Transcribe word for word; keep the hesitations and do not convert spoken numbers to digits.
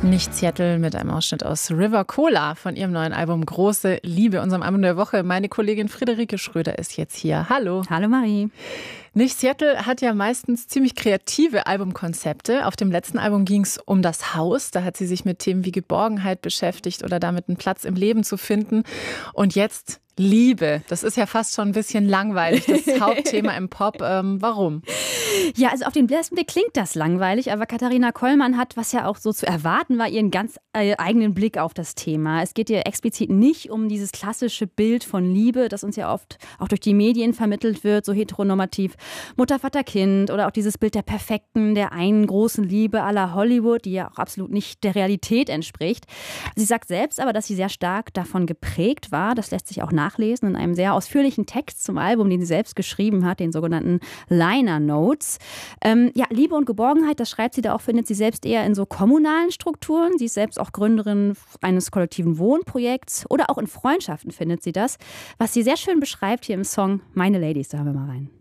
Nicht Seattle mit einem Ausschnitt aus River Cola von ihrem neuen Album Große Liebe, unserem Album der Woche. Meine Kollegin Friederike Schröder ist jetzt hier. Hallo. Hallo Marie. Nicht Seattle hat ja meistens ziemlich kreative Albumkonzepte. Auf dem letzten Album ging es um das Haus. Da hat sie sich mit Themen wie Geborgenheit beschäftigt oder damit einen Platz im Leben zu finden. Und jetzt Liebe. Das ist ja fast schon ein bisschen langweilig, das Hauptthema im Pop. Ähm, warum? Ja, also auf den ersten Blick klingt das langweilig, aber Katharina Kollmann hat, was ja auch so zu erwarten war, ihren ganz äh, eigenen Blick auf das Thema. Es geht ihr explizit nicht um dieses klassische Bild von Liebe, das uns ja oft auch durch die Medien vermittelt wird, so heteronormativ Mutter, Vater, Kind oder auch dieses Bild der perfekten, der einen großen Liebe à la Hollywood, die ja auch absolut nicht der Realität entspricht. Sie sagt selbst aber, dass sie sehr stark davon geprägt war. Das lässt sich auch nachlesen in einem sehr ausführlichen Text zum Album, den sie selbst geschrieben hat, den sogenannten Liner Notes. Ähm, ja, Liebe und Geborgenheit, das schreibt sie da auch, findet sie selbst eher in so kommunalen Strukturen. Sie ist selbst auch Gründerin eines kollektiven Wohnprojekts oder auch in Freundschaften findet sie das, was sie sehr schön beschreibt hier im Song Meine Ladies. Da hören wir mal rein.